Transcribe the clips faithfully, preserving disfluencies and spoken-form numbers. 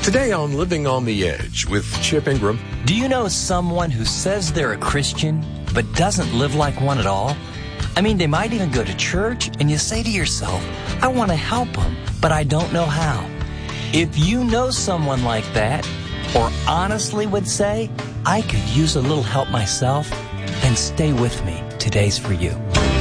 Today on Living on the Edge with Chip Ingram. Do you know someone who says they're a Christian but doesn't live like one at all? I mean, they might even go to church, and you say to yourself, I want to help them, but I don't know how. If you know someone like that, or honestly would say, I could use a little help myself, then stay with me. Today's for you.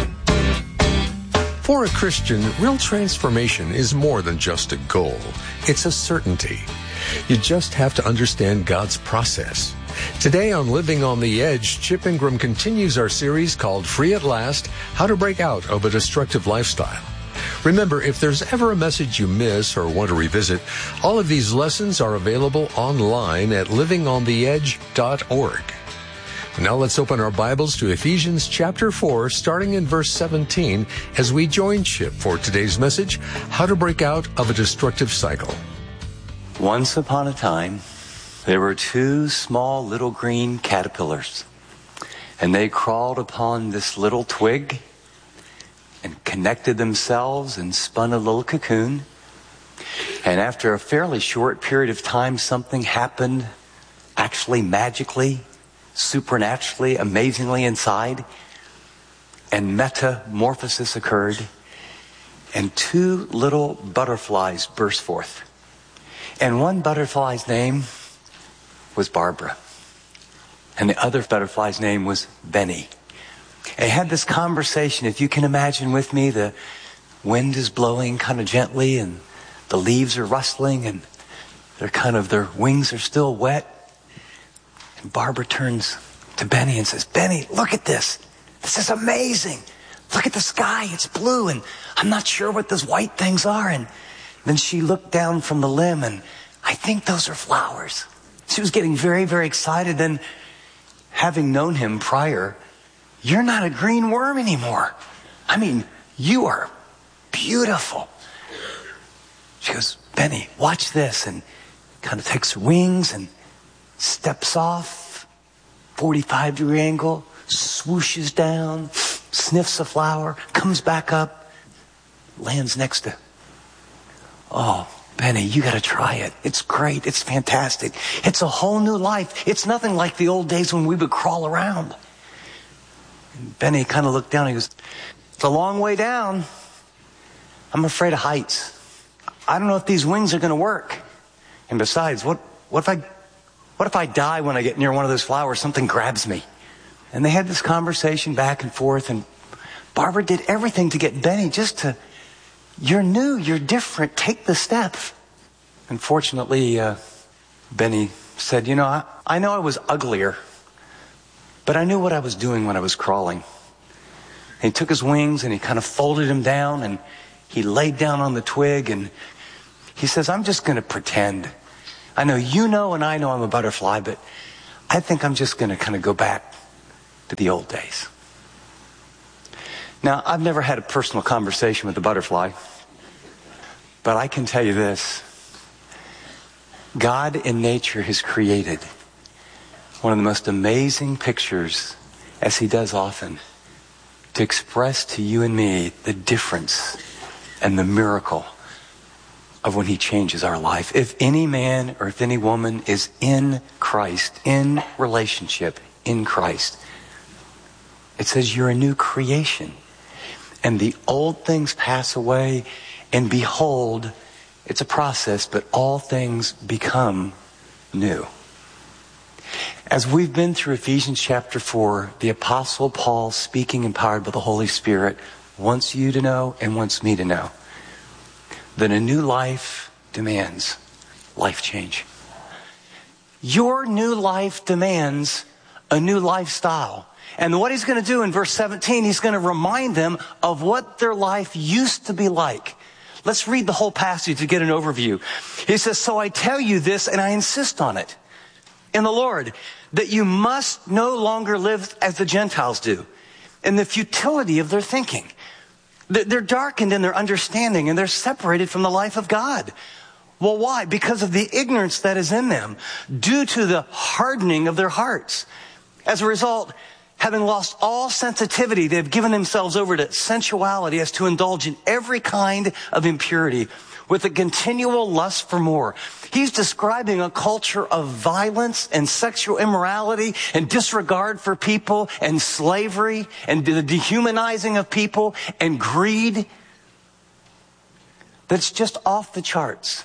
For a Christian, real transformation is more than just a goal. It's a certainty. You just have to understand God's process. Today on Living on the Edge, Chip Ingram continues our series called Free at Last, How to Break Out of a Destructive Lifestyle. Remember, if there's ever a message you miss or want to revisit, all of these lessons are available online at living on the edge dot org. Now let's open our Bibles to Ephesians chapter four, starting in verse seventeen, as we join Chip for today's message, How to Break Out of a Destructive Cycle. Once upon a time, there were two small little green caterpillars, and they crawled upon this little twig and connected themselves and spun a little cocoon. And after a fairly short period of time, something happened, actually magically, supernaturally, amazingly inside, and metamorphosis occurred, and two little butterflies burst forth. And one butterfly's name was Barbara, and the other butterfly's name was Benny. They had this conversation. If you can imagine with me, the wind is blowing kind of gently, and the leaves are rustling, and they're kind of, their wings are still wet. And Barbara turns to Benny and says, Benny, look at this. This is amazing. Look at the sky. It's blue, and I'm not sure what those white things are. And then she looked down from the limb, and I think those are flowers. She was getting very, very excited. Then, having known him prior, you're not a green worm anymore. I mean, you are beautiful. She goes, Benny, watch this. And kind of takes her wings and steps off, forty-five degree angle, swooshes down, sniffs a flower, comes back up, lands next to, oh, Benny, you got to try it. It's great. It's fantastic. It's a whole new life. It's nothing like the old days when we would crawl around. And Benny kind of looked down and he goes, it's a long way down. I'm afraid of heights. I don't know if these wings are going to work. And besides, what, what if I, what if I die when I get near one of those flowers? Something grabs me. And they had this conversation back and forth, and Barbara did everything to get Benny just to, you're new, you're different, take the step. Unfortunately, uh, Benny said, you know, I, I know I was uglier, but I knew what I was doing when I was crawling. And he took his wings and he kind of folded them down, and he laid down on the twig, and he says, I'm just going to pretend. I know you know and I know I'm a butterfly, but I think I'm just going to kind of go back to the old days. Now, I've never had a personal conversation with a butterfly, but I can tell you this. God in nature has created one of the most amazing pictures, as he does often, to express to you and me the difference and the miracle of when he changes our life. If any man or if any woman is in Christ, in relationship in Christ, it says you're a new creation. And the old things pass away, and behold, it's a process, but all things become new. As we've been through Ephesians chapter four, the Apostle Paul, speaking empowered by the Holy Spirit, wants you to know and wants me to know that a new life demands life change. Your new life demands a new lifestyle. And what he's going to do in verse seventeen, he's going to remind them of what their life used to be like. Let's read the whole passage to get an overview. He says, so I tell you this, and I insist on it in the Lord, that you must no longer live as the Gentiles do, in the futility of their thinking. They're darkened in their understanding, and they're separated from the life of God. Well, why? Because of the ignorance that is in them, due to the hardening of their hearts. As a result, having lost all sensitivity, they've given themselves over to sensuality as to indulge in every kind of impurity, with a continual lust for more. He's describing a culture of violence and sexual immorality and disregard for people and slavery and the dehumanizing of people and greed that's just off the charts.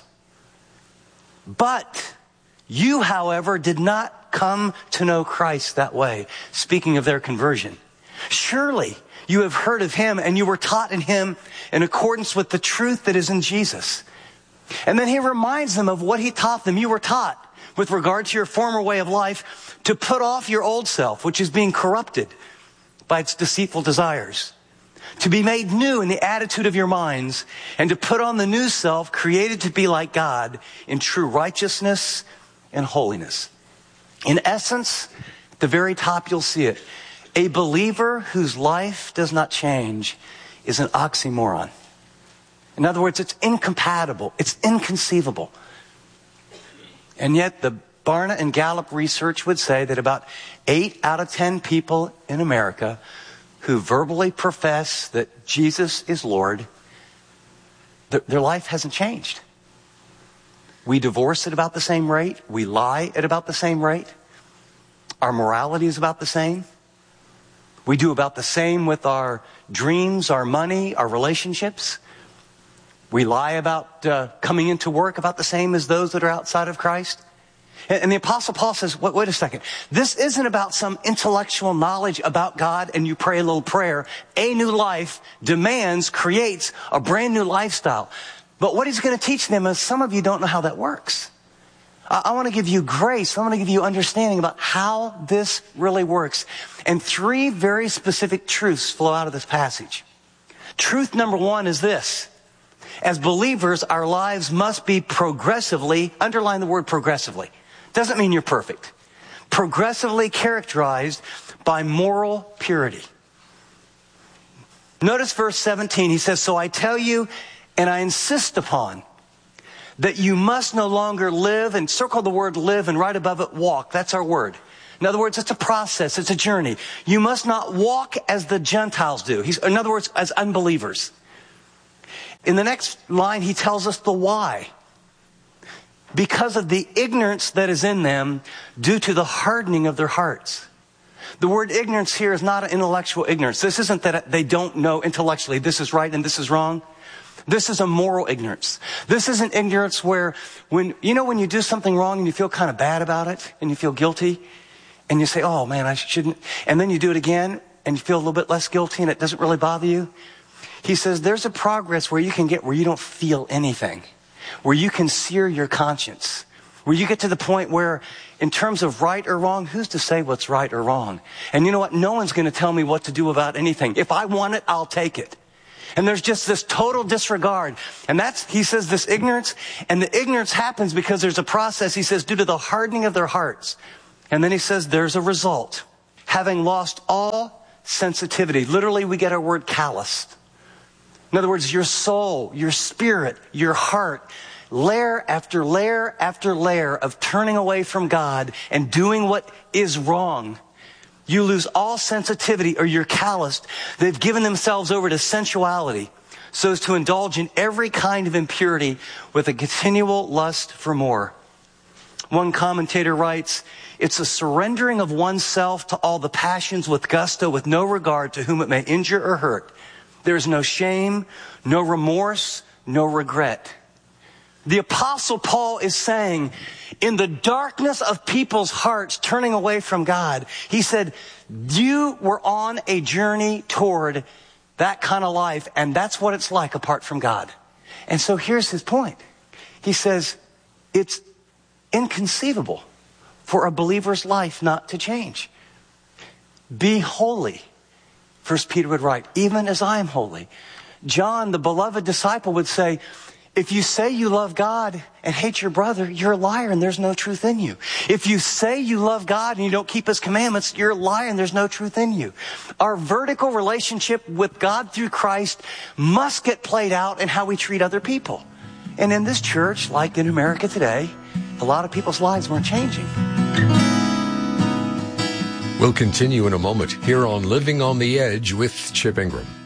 But you, however, did not come to know Christ that way. Speaking of their conversion, surely you have heard of him and you were taught in him in accordance with the truth that is in Jesus. And then he reminds them of what he taught them. You were taught with regard to your former way of life to put off your old self, which is being corrupted by its deceitful desires, to be made new in the attitude of your minds, and to put on the new self created to be like God in true righteousness and holiness. In essence, at the very top you'll see it. A believer whose life does not change is an oxymoron. In other words, it's incompatible. It's inconceivable. And yet the Barna and Gallup research would say that about eight out of ten people in America who verbally profess that Jesus is Lord, th- their life hasn't changed. We divorce at about the same rate. We lie at about the same rate. Our morality is about the same. We do about the same with our dreams, our money, our relationships. We lie about uh, coming into work about the same as those that are outside of Christ. And, and the Apostle Paul says, wait, wait a second. This isn't about some intellectual knowledge about God and you pray a little prayer. A new life demands, creates a brand new lifestyle. But what he's going to teach them is some of you don't know how that works. I want to give you grace. I want to give you understanding about how this really works. And three very specific truths flow out of this passage. Truth number one is this. As believers, our lives must be progressively, underline the word progressively. Doesn't mean you're perfect. Progressively characterized by moral purity. Notice verse seventeen. He says, so I tell you and I insist upon that you must no longer live, and circle the word live and right above it walk. That's our word. In other words, it's a process. It's a journey. You must not walk as the Gentiles do. He's, in other words, as unbelievers. In the next line, he tells us the why. Because of the ignorance that is in them due to the hardening of their hearts. The word ignorance here is not an intellectual ignorance. This isn't that they don't know intellectually this is right and this is wrong. This is a moral ignorance. This is an ignorance where when, you know, when you do something wrong and you feel kind of bad about it and you feel guilty and you say, oh man, I shouldn't. And then you do it again and you feel a little bit less guilty and it doesn't really bother you. He says there's a progress where you can get where you don't feel anything, where you can sear your conscience, where you get to the point where in terms of right or wrong, who's to say what's right or wrong? And you know what? No one's going to tell me what to do about anything. If I want it, I'll take it. And there's just this total disregard. And that's, he says, this ignorance. And the ignorance happens because there's a process, he says, due to the hardening of their hearts. And then he says there's a result. Having lost all sensitivity. Literally, we get our word calloused. In other words, your soul, your spirit, your heart, layer after layer after layer of turning away from God and doing what is wrong. You lose all sensitivity or you're calloused. They've given themselves over to sensuality so as to indulge in every kind of impurity with a continual lust for more. One commentator writes, it's a surrendering of oneself to all the passions with gusto, with no regard to whom it may injure or hurt. There is no shame, no remorse, no regret. The Apostle Paul is saying, in the darkness of people's hearts turning away from God, he said, you were on a journey toward that kind of life, and that's what it's like apart from God. And so here's his point. He says, it's inconceivable for a believer's life not to change. Be holy, First Peter would write, even as I am holy. John, the beloved disciple, would say, if you say you love God and hate your brother, you're a liar and there's no truth in you. If you say you love God and you don't keep his commandments, you're a liar and there's no truth in you. Our vertical relationship with God through Christ must get played out in how we treat other people. And in this church, like in America today, a lot of people's lives weren't changing. We'll continue in a moment here on Living on the Edge with Chip Ingram.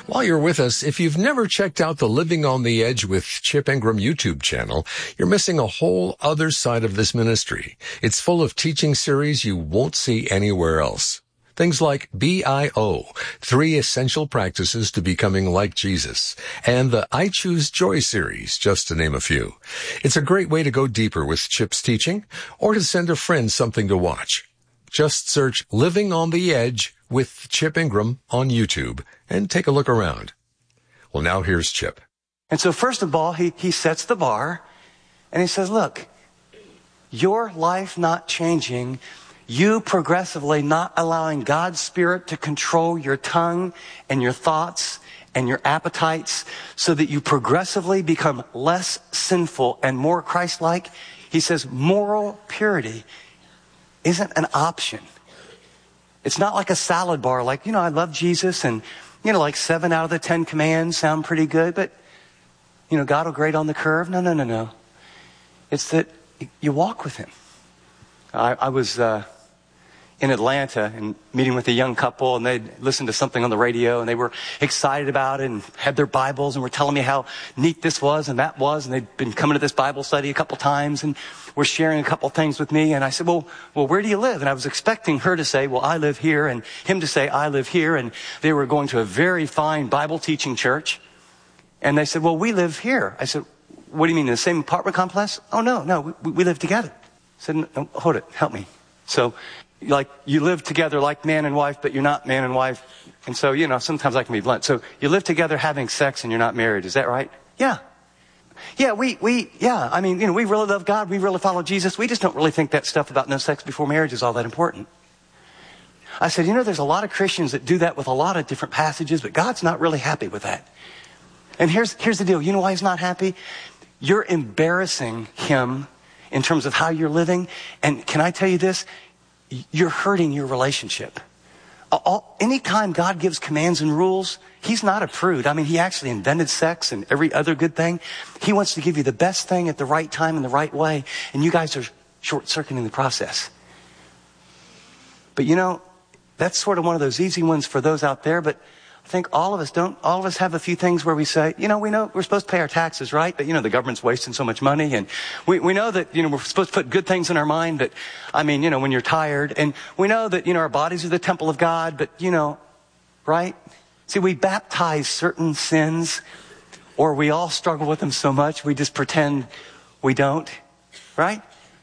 While you're with us, if you've never checked out the Living on the Edge with Chip Ingram YouTube channel, you're missing a whole other side of this ministry. It's full of teaching series you won't see anywhere else. Things like B I O, Three Essential Practices to Becoming Like Jesus, and the I Choose Joy series, just to name a few. It's a great way to go deeper with Chip's teaching, or to send a friend something to watch. Just search Living on the Edge with Chip Ingram on YouTube and take a look around. Well, now here's Chip. And so first of all, he, he sets the bar and he says, look, your life not changing, you progressively not allowing God's Spirit to control your tongue and your thoughts and your appetites so that you progressively become less sinful and more Christ-like. He says moral purity isn't an option. It's not like a salad bar, like, you know, I love Jesus and, you know, like seven out of the ten commands sound pretty good, but, you know, God will grade on the curve. No, no, no, no. It's that you walk with him. I, I was uh, in Atlanta and meeting with a young couple, and they'd listened to something on the radio, and they were excited about it and had their Bibles and were telling me how neat this was and that was, and they'd been coming to this Bible study a couple times and were sharing a couple things with me. And I said, well, well, where do you live? And I was expecting her to say, well, I live here, and him to say, I live here. And they were going to a very fine Bible teaching church. And they said, well, we live here. I said, what do you mean, in the same apartment complex? Oh, no, no, we, we live together. I said, no, hold it, help me. So, like, you live together like man and wife, but you're not man and wife. And so, you know, sometimes I can be blunt. So, you live together having sex and you're not married. Is that right? Yeah. Yeah, we, we, yeah, I mean, you know, we really love God. We really follow Jesus. We just don't really think that stuff about no sex before marriage is all that important. I said, you know, there's a lot of Christians that do that with a lot of different passages, but God's not really happy with that. And here's, here's the deal. You know why he's not happy? You're embarrassing him in terms of how you're living. And can I tell you this? You're hurting your relationship. All, anytime God gives commands and rules, he's not a prude. I mean, he actually invented sex and every other good thing. He wants to give you the best thing at the right time in the right way. And you guys are short-circuiting the process. But you know, that's sort of one of those easy ones for those out there. But I think all of us don't, all of us have a few things where we say, you know, we know we're supposed to pay our taxes, right? But, you know, the government's wasting so much money. And we, we know that, you know, we're supposed to put good things in our mind. But, I mean, you know, when you're tired. And we know that, you know, our bodies are the temple of God. But, you know, right? See, we baptize certain sins, or we all struggle with them so much we just pretend we don't, right?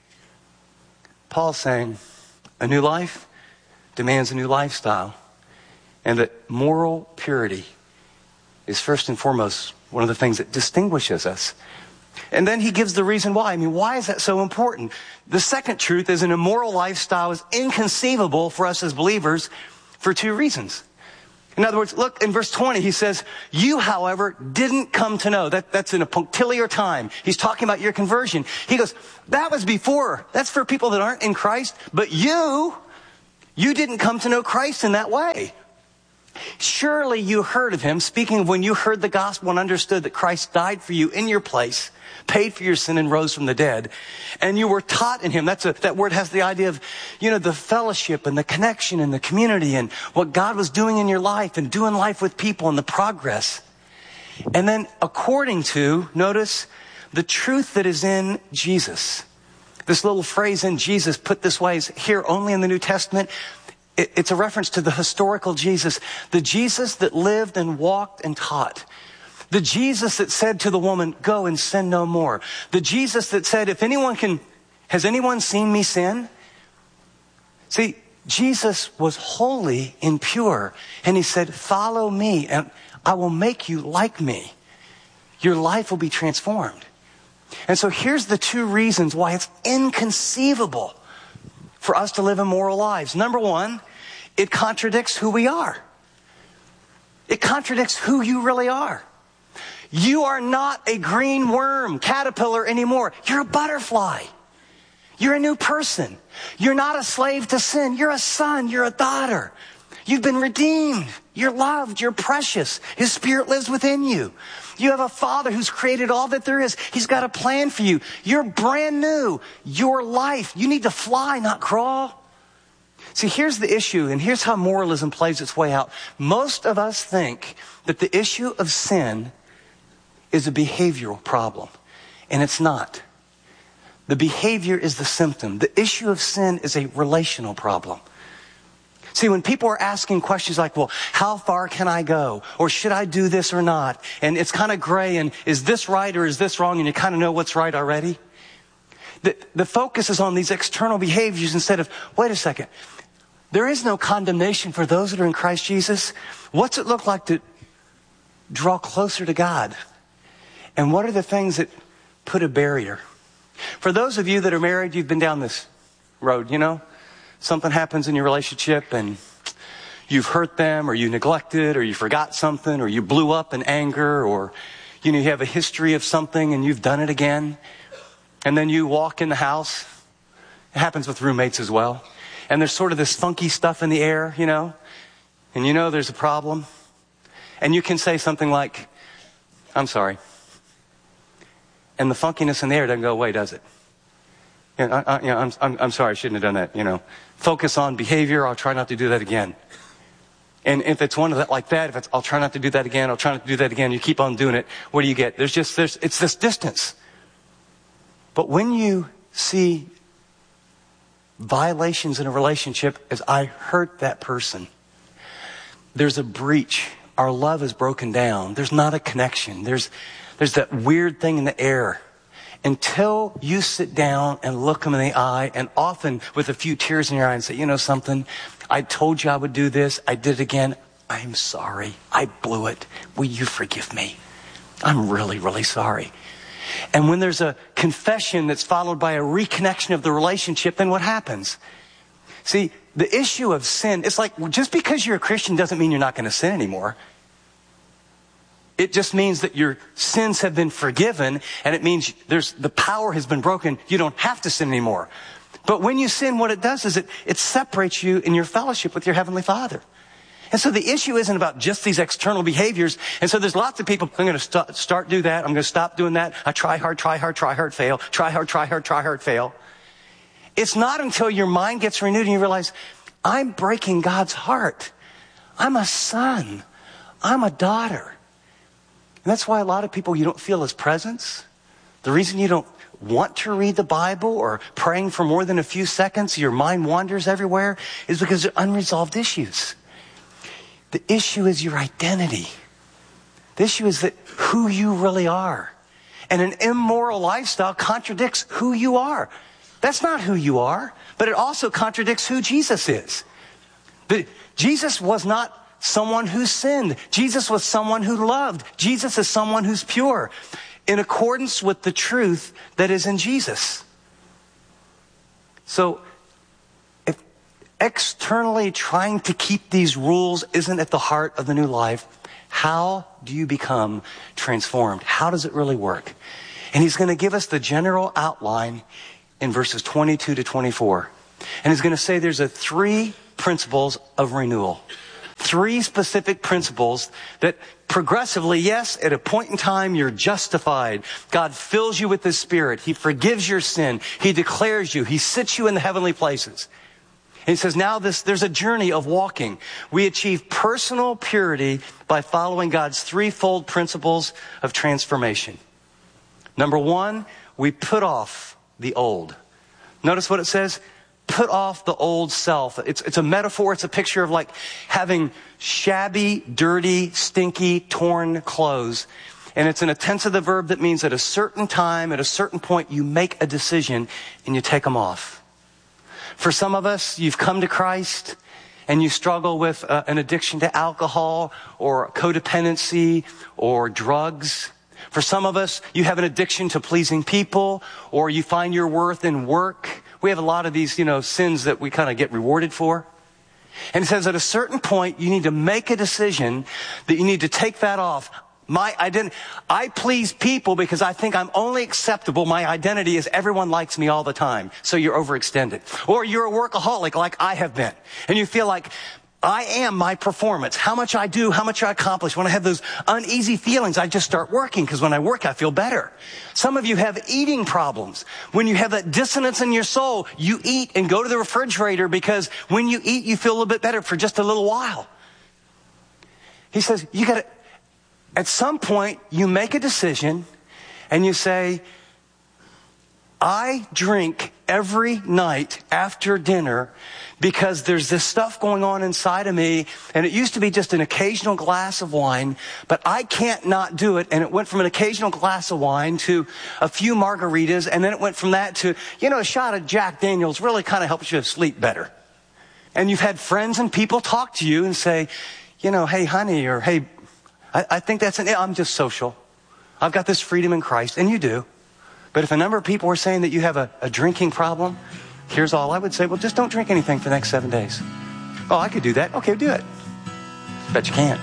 Paul's saying a new life demands a new lifestyle. And that moral purity is first and foremost one of the things that distinguishes us. And then he gives the reason why. I mean, why is that so important? The second truth is an immoral lifestyle is inconceivable for us as believers for two reasons. In other words, look, in verse twenty, he says, you, however, didn't come to know. That, that's in a punctiliar time. He's talking about your conversion. He goes, that was before. That's for people that aren't in Christ. But you, you didn't come to know Christ in that way. Surely you heard of him, speaking of when you heard the gospel and understood that Christ died for you in your place, paid for your sin and rose from the dead, and you were taught in him. That's a, that word has the idea of, you know, the fellowship and the connection and the community and what God was doing in your life and doing life with people and the progress. And then according to, notice, the truth that is in Jesus. This little phrase in Jesus put this way is here only in the New Testament. It's a reference to the historical Jesus, the Jesus that lived and walked and taught. The Jesus that said to the woman, go and sin no more. The Jesus that said, if anyone can, has anyone seen me sin? See, Jesus was holy and pure. And he said, follow me and I will make you like me. Your life will be transformed. And so here's the two reasons why it's inconceivable for us to live immoral lives. Number one, it contradicts who we are. It contradicts who you really are. You are not a green worm, caterpillar anymore. You're a butterfly. You're a new person. You're not a slave to sin. You're a son. You're a daughter. You've been redeemed. You're loved. You're precious. His Spirit lives within you. You have a Father who's created all that there is. He's got a plan for you. You're brand new. Your life. You need to fly, not crawl. See, here's the issue, and here's how moralism plays its way out. Most of us think that the issue of sin is a behavioral problem, and it's not. The behavior is the symptom. The issue of sin is a relational problem. See, when people are asking questions like, well, how far can I go? Or should I do this or not? And it's kind of gray, and is this right or is this wrong? And you kind of know what's right already. The, the focus is on these external behaviors instead of, wait a second, there is no condemnation for those that are in Christ Jesus. What's it look like to draw closer to God? And what are the things that put a barrier? For those of you that are married, you've been down this road, you know? Something happens in your relationship and you've hurt them, or you neglected, or you forgot something, or you blew up in anger, or you know, you have a history of something and you've done it again. And then you walk in the house. It happens with roommates as well. And there's sort of this funky stuff in the air, you know, and you know there's a problem. And you can say something like, I'm sorry. And the funkiness in the air doesn't go away, does it? You know, I, I, you know, I'm, I'm, I'm sorry, I shouldn't have done that, you know. Focus on behavior, I'll try not to do that again. And if it's one of that like that, if it's, I'll try not to do that again, I'll try not to do that again, you keep on doing it, what do you get? There's just, there's, it's this distance. But when you see violations in a relationship, as I hurt that person, there's a breach. Our love is broken down. There's not a connection. There's, there's that weird thing in the air. Until you sit down and look them in the eye, and often with a few tears in your eye, and say, you know something, I told you I would do this. I did it again. I'm sorry. I blew it. Will you forgive me? I'm really, really sorry. And when there's a confession that's followed by a reconnection of the relationship, then what happens? See, the issue of sin, it's like, just because you're a Christian doesn't mean you're not going to sin anymore. It just means that your sins have been forgiven, and it means there's the power has been broken. You don't have to sin anymore. But when you sin, what it does is it, it separates you in your fellowship with your Heavenly Father. And so the issue isn't about just these external behaviors. And so there's lots of people, I'm going to st- start do that. I'm going to stop doing that. I try hard, try hard, try hard, fail. Try hard, try hard, try hard, fail. It's not until your mind gets renewed and you realize, I'm breaking God's heart. I'm a son. I'm a daughter. And that's why a lot of people, you don't feel His presence. The reason you don't want to read the Bible or praying for more than a few seconds, your mind wanders everywhere, is because of unresolved issues. The issue is your identity. The issue is that who you really are. And an immoral lifestyle contradicts who you are. That's not who you are, but it also contradicts who Jesus is. But Jesus was not someone who sinned. Jesus was someone who loved. Jesus is someone who's pure, in accordance with the truth that is in Jesus. So, if externally trying to keep these rules isn't at the heart of the new life, how do you become transformed? How does it really work? And He's going to give us the general outline in verses twenty-two to twenty-four. And He's going to say there's a three principles of renewal. Three specific principles that progressively, yes, at a point in time, you're justified. God fills you with His Spirit. He forgives your sin. He declares you. He sits you in the heavenly places. And He says, now this, there's a journey of walking. We achieve personal purity by following God's threefold principles of transformation. Number one, we put off the old. Notice what it says. Put off the old self. It's, it's a metaphor. It's a picture of like having shabby, dirty, stinky, torn clothes. And it's in a tense of the verb that means at a certain time, at a certain point, you make a decision and you take them off. For some of us, you've come to Christ and you struggle with uh, an addiction to alcohol or codependency or drugs. For some of us, you have an addiction to pleasing people, or you find your worth in work. We have a lot of these, you know, sins that we kind of get rewarded for. And it says at a certain point, you need to make a decision that you need to take that off. My identity, I please people because I think I'm only acceptable. My identity is everyone likes me all the time. So you're overextended. Or you're a workaholic like I have been. And you feel like I am my performance. How much I do, how much I accomplish. When I have those uneasy feelings, I just start working, because when I work, I feel better. Some of you have eating problems. When you have that dissonance in your soul, you eat and go to the refrigerator, because when you eat, you feel a little bit better for just a little while. He says, you gotta, at some point, you make a decision and you say, I drink every night after dinner because there's this stuff going on inside of me, and it used to be just an occasional glass of wine, but I can't not do it. And it went from an occasional glass of wine to a few margaritas, and then it went from that to, you know, a shot of Jack Daniels really kind of helps you sleep better. And you've had friends and people talk to you and say, you know, hey, honey, or hey, I, I think that's an, I'm just social. I've got this freedom in Christ, and you do. But if a number of people are saying that you have a, a drinking problem, here's all I would say. Well, just don't drink anything for the next seven days. Oh, I could do that. Okay, do it. Bet you can't.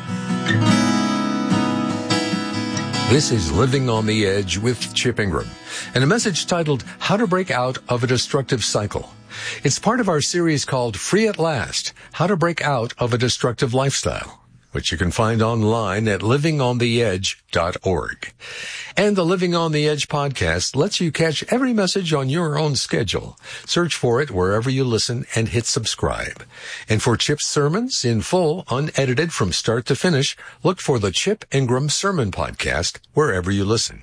This is Living on the Edge with Chip Ingram, and a message titled, How to Break Out of a Destructive Cycle. It's part of our series called Free at Last, How to Break Out of a Destructive Lifestyle, which you can find online at living on the edge dot org. And the Living on the Edge podcast lets you catch every message on your own schedule. Search for it wherever you listen and hit subscribe. And for Chip's sermons in full, unedited from start to finish, look for the Chip Ingram Sermon Podcast wherever you listen.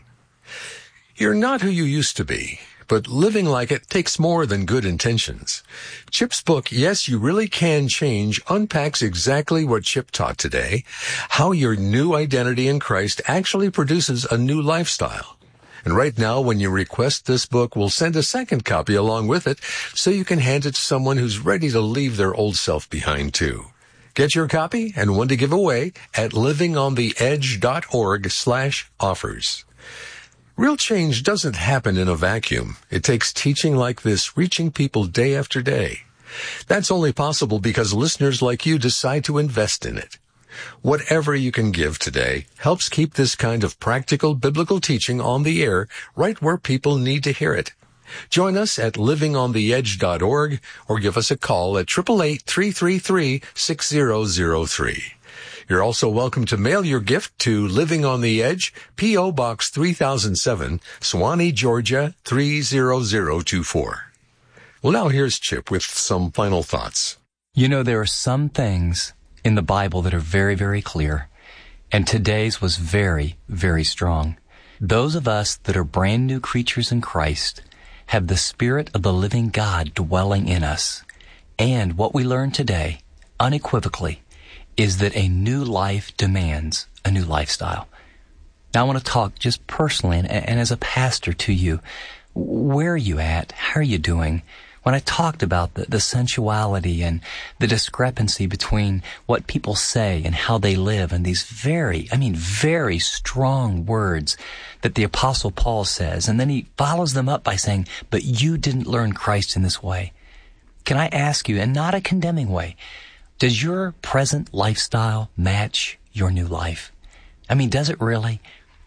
You're not who you used to be, but living like it takes more than good intentions. Chip's book, Yes, You Really Can Change, unpacks exactly what Chip taught today, how your new identity in Christ actually produces a new lifestyle. And right now, when you request this book, we'll send a second copy along with it so you can hand it to someone who's ready to leave their old self behind too. Get your copy and one to give away at living on the edge dot org slash offers. Real change doesn't happen in a vacuum. It takes teaching like this, reaching people day after day. That's only possible because listeners like you decide to invest in it. Whatever you can give today helps keep this kind of practical biblical teaching on the air right where people need to hear it. Join us at living on the edge dot org or give us a call at eight eight eight, three three three, six zero zero three. You're also welcome to mail your gift to Living on the Edge, P O. Box three thousand seven, Suwanee, Georgia, three zero zero two four. Well, now here's Chip with some final thoughts. You know, there are some things in the Bible that are very, very clear, and today's was very, very strong. Those of us that are brand new creatures in Christ have the Spirit of the living God dwelling in us. And what we learned today, unequivocally, is that a new life demands a new lifestyle. Now, I want to talk just personally and, and as a pastor to you. Where are you at? How are you doing? When I talked about the, the sensuality and the discrepancy between what people say and how they live, and these very, I mean, very strong words that the Apostle Paul says, and then he follows them up by saying, but you didn't learn Christ in this way. Can I ask you, and not a condemning way, does your present lifestyle match your new life? I mean, does it really?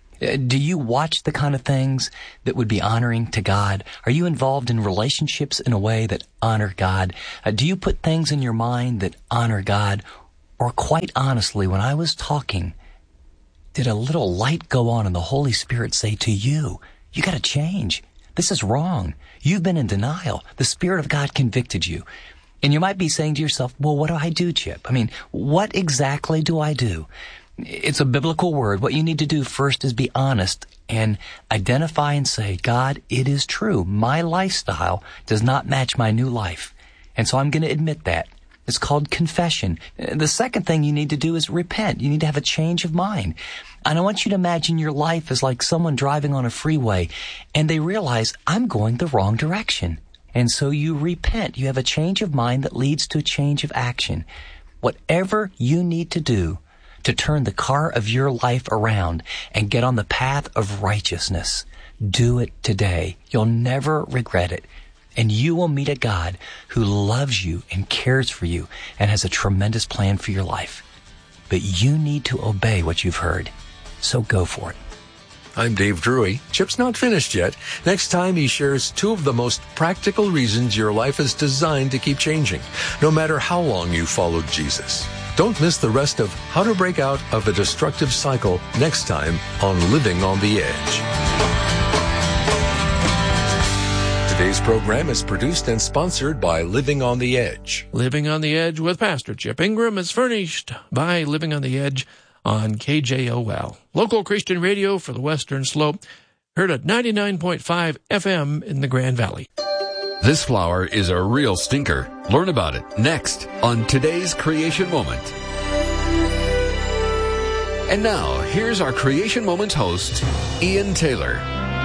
Do you watch the kind of things that would be honoring to God? Are you involved in relationships in a way that honor God? Uh, do you put things in your mind that honor God? Or quite honestly, when I was talking, did a little light go on and the Holy Spirit say to you, you got to change. This is wrong. You've been in denial. The Spirit of God convicted you. And you might be saying to yourself, well, what do I do, Chip? I mean, what exactly do I do? It's a biblical word. What you need to do first is be honest and identify and say, God, it is true. My lifestyle does not match my new life. And so I'm going to admit that. It's called confession. The second thing you need to do is repent. You need to have a change of mind. And I want you to imagine your life as like someone driving on a freeway and they realize, I'm going the wrong direction. And so you repent. You have a change of mind that leads to a change of action. Whatever you need to do to turn the car of your life around and get on the path of righteousness, do it today. You'll never regret it. And you will meet a God who loves you and cares for you and has a tremendous plan for your life. But you need to obey what you've heard. So go for it. I'm Dave Drury. Chip's not finished yet. Next time, he shares two of the most practical reasons your life is designed to keep changing, no matter how long you followed Jesus. Don't miss the rest of How to Break Out of a Destructive Cycle next time on Living on the Edge. Today's program is produced and sponsored by Living on the Edge. Living on the Edge with Pastor Chip Ingram is furnished by Living on the Edge on K J O L, local Christian radio for the Western Slope, heard at ninety-nine point five F M in the Grand Valley. This flower is a real stinker. Learn about it next on today's Creation Moment. And now, here's our Creation Moments host, Ian Taylor.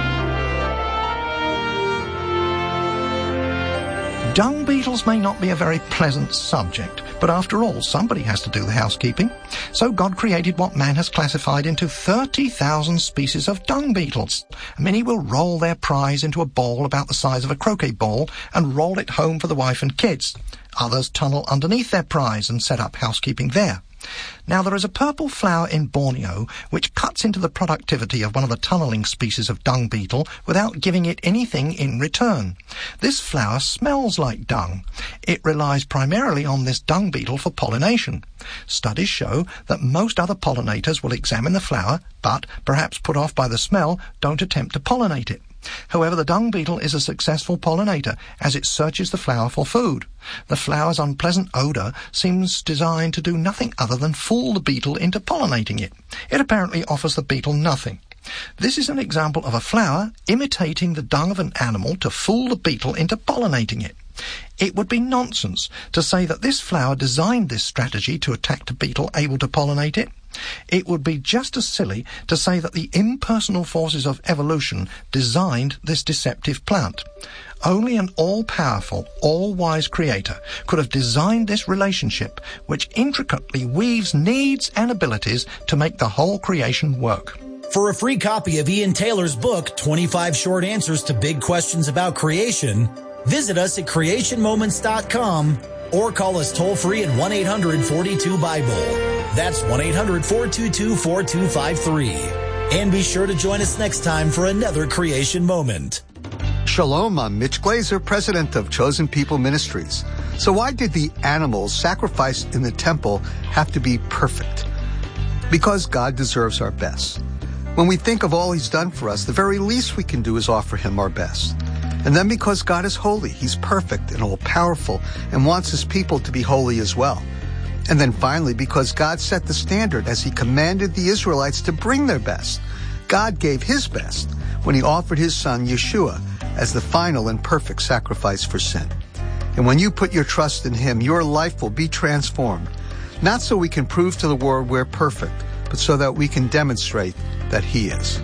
Dung beetles may not be a very pleasant subject, but after all, somebody has to do the housekeeping. So God created what man has classified into thirty thousand species of dung beetles. Many will roll their prize into a ball about the size of a croquet ball and roll it home for the wife and kids. Others tunnel underneath their prize and set up housekeeping there. Now, there is a purple flower in Borneo which cuts into the productivity of one of the tunneling species of dung beetle without giving it anything in return. This flower smells like dung. It relies primarily on this dung beetle for pollination. Studies show that most other pollinators will examine the flower, but, perhaps put off by the smell, don't attempt to pollinate it. However, the dung beetle is a successful pollinator as it searches the flower for food. The flower's unpleasant odor seems designed to do nothing other than fool the beetle into pollinating it. It apparently offers the beetle nothing. This is an example of a flower imitating the dung of an animal to fool the beetle into pollinating it. It would be nonsense to say that this flower designed this strategy to attack the beetle able to pollinate it. It would be just as silly to say that the impersonal forces of evolution designed this deceptive plant. Only an all-powerful, all-wise creator could have designed this relationship which intricately weaves needs and abilities to make the whole creation work. For a free copy of Ian Taylor's book, twenty-five Short Answers to Big Questions About Creation, visit us at creation moments dot com or call us toll-free at one eight hundred forty-two Bible. That's one eight hundred four two two four two five three. And be sure to join us next time for another Creation Moment. Shalom, I'm Mitch Glazer, president of Chosen People Ministries. So why did the animals sacrificed in the temple have to be perfect? Because God deserves our best. When we think of all he's done for us, the very least we can do is offer him our best. And then because God is holy, he's perfect and all-powerful and wants his people to be holy as well. And then finally, because God set the standard as he commanded the Israelites to bring their best. God gave his best when he offered his son, Yeshua, as the final and perfect sacrifice for sin. And when you put your trust in him, your life will be transformed. Not so we can prove to the world we're perfect, but so that we can demonstrate that he is.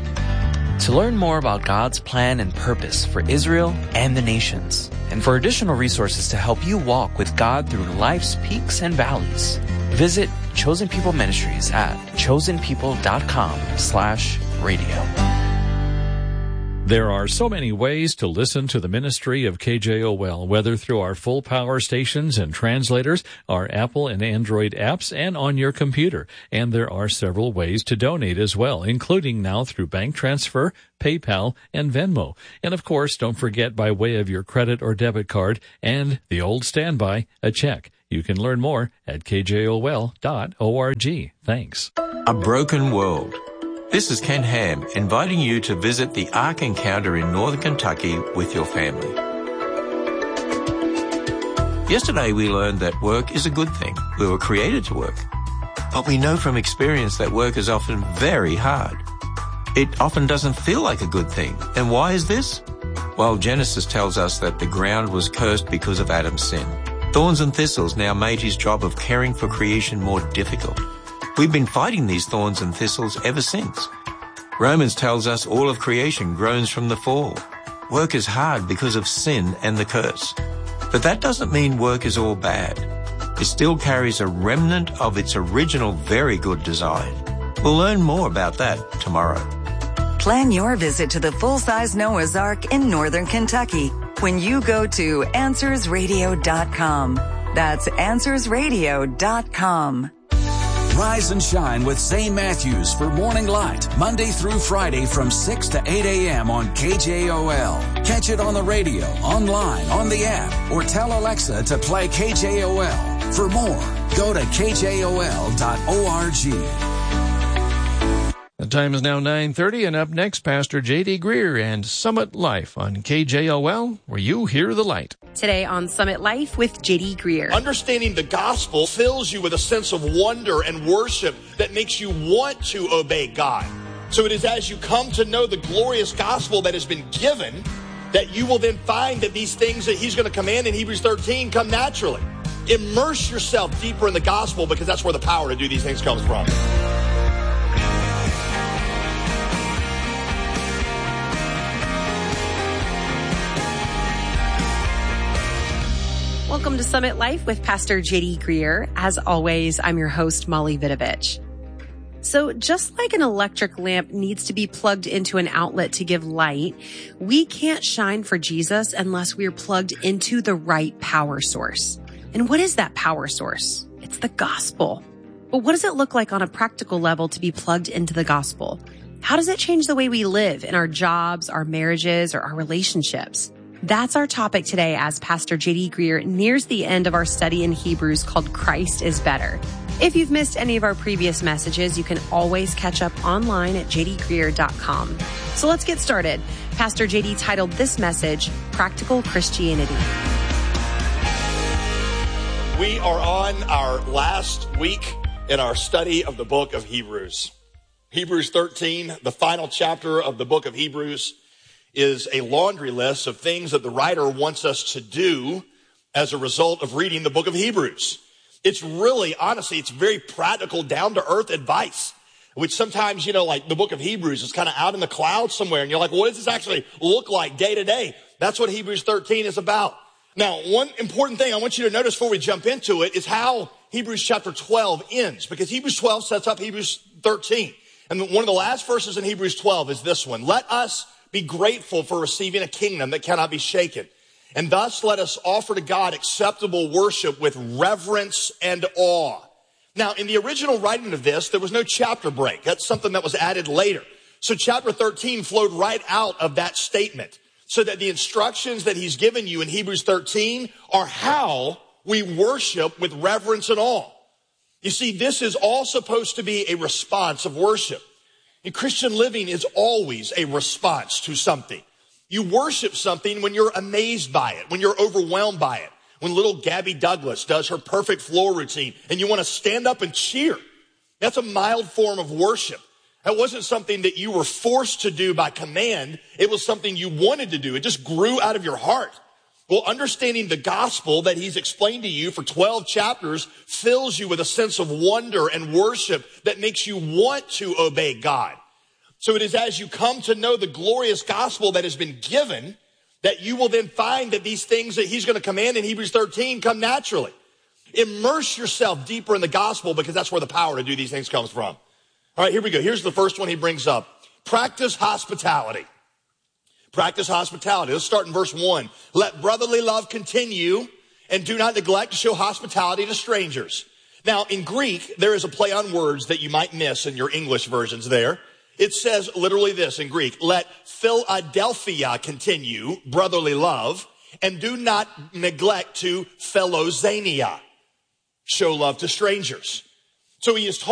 To learn more about God's plan and purpose for Israel and the nations, and for additional resources to help you walk with God through life's peaks and valleys, visit Chosen People Ministries at chosen people dot com slash radio. There are so many ways to listen to the ministry of K J O L, whether through our full power stations and translators, our Apple and Android apps, and on your computer. And there are several ways to donate as well, including now through bank transfer, PayPal, and Venmo. And of course, don't forget by way of your credit or debit card and the old standby, a check. You can learn more at k j o l dot org. Thanks. A broken world. This is Ken Ham, inviting you to visit the Ark Encounter in Northern Kentucky with your family. Yesterday we learned that work is a good thing. We were created to work. But we know from experience that work is often very hard. It often doesn't feel like a good thing. And why is this? Well, Genesis tells us that the ground was cursed because of Adam's sin. Thorns and thistles now made his job of caring for creation more difficult. We've been fighting these thorns and thistles ever since. Romans tells us all of creation groans from the fall. Work is hard because of sin and the curse. But that doesn't mean work is all bad. It still carries a remnant of its original very good design. We'll learn more about that tomorrow. Plan your visit to the full-size Noah's Ark in Northern Kentucky when you go to answers radio dot com. That's answers radio dot com. Rise and shine with Zane Matthews for Morning Light, Monday through Friday from six to eight a.m. on K J O L. Catch it on the radio, online, on the app, or tell Alexa to play K J O L. For more, go to K J O L dot org. The time is now nine thirty, and up next, Pastor J D. Greer and Summit Life on K J O L, where you hear the light. Today on Summit Life with J D. Greer. Understanding the gospel fills you with a sense of wonder and worship that makes you want to obey God. So it is as you come to know the glorious gospel that has been given that you will then find that these things that he's going to command in Hebrews thirteen come naturally. Immerse yourself deeper in the gospel, because that's where the power to do these things comes from. Welcome to Summit Life with Pastor J D. Greer. As always, I'm your host, Molly Vidovich. So just like an electric lamp needs to be plugged into an outlet to give light, we can't shine for Jesus unless we're plugged into the right power source. And what is that power source? It's the gospel. But what does it look like on a practical level to be plugged into the gospel? How does it change the way we live in our jobs, our marriages, or our relationships? That's our topic today as Pastor J D. Greer nears the end of our study in Hebrews called Christ is Better. If you've missed any of our previous messages, you can always catch up online at j d greer dot com. So let's get started. Pastor J D titled this message, Practical Christianity. We are on our last week in our study of the book of Hebrews. Hebrews thirteen, the final chapter of the book of Hebrews, is a laundry list of things that the writer wants us to do as a result of reading the book of Hebrews. It's really, honestly, it's very practical, down-to-earth advice, which sometimes, you know, like the book of Hebrews is kind of out in the clouds somewhere, and you're like, what does this actually look like day to day? That's what Hebrews thirteen is about. Now, one important thing I want you to notice before we jump into it is how Hebrews chapter twelve ends, because Hebrews twelve sets up Hebrews thirteen. And one of the last verses in Hebrews twelve is this one: let us be grateful for receiving a kingdom that cannot be shaken. And thus let us offer to God acceptable worship with reverence and awe. Now, in the original writing of this, there was no chapter break. That's something that was added later. So chapter thirteen flowed right out of that statement, so that the instructions that he's given you in Hebrews thirteen are how we worship with reverence and awe. You see, this is all supposed to be a response of worship. And Christian living is always a response to something. You worship something when you're amazed by it, when you're overwhelmed by it. When little Gabby Douglas does her perfect floor routine and you want to stand up and cheer. That's a mild form of worship. That wasn't something that you were forced to do by command. It was something you wanted to do. It just grew out of your heart. Well, understanding the gospel that he's explained to you for twelve chapters fills you with a sense of wonder and worship that makes you want to obey God. So it is as you come to know the glorious gospel that has been given that you will then find that these things that he's going to command in Hebrews thirteen come naturally. Immerse yourself deeper in the gospel, because that's where the power to do these things comes from. All right, here we go. Here's the first one he brings up. Practice hospitality. Practice hospitality. Let's start in verse one. Let brotherly love continue, and do not neglect to show hospitality to strangers. Now, in Greek, there is a play on words that you might miss in your English versions there. It says literally this in Greek: let Philadelphia continue, brotherly love, and do not neglect to philoxenia, show love to strangers. So he is talking